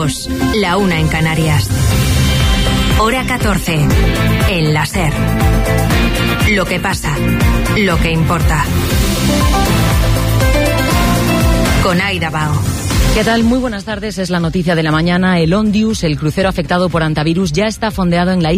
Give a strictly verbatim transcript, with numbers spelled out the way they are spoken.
dos, la una en Canarias. Hora catorce, en la SER. Lo que pasa, lo que importa. Con Aida Bao. ¿Qué tal? Muy buenas tardes. Es la noticia de la mañana. El Ondius, el crucero afectado por antivirus, ya está fondeado en la isla